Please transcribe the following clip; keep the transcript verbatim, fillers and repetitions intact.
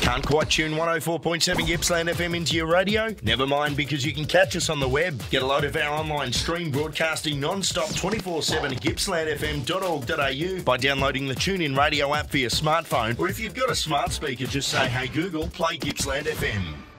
Can't quite tune one oh four point seven Gippsland F M into your radio? Never mind, because you can catch us on the web. Get a load of our online stream broadcasting non-stop twenty-four seven at gippsland f m dot org dot a u by downloading the TuneIn Radio app for your smartphone, or if you've got a smart speaker, just say, "Hey Google, play Gippsland F M."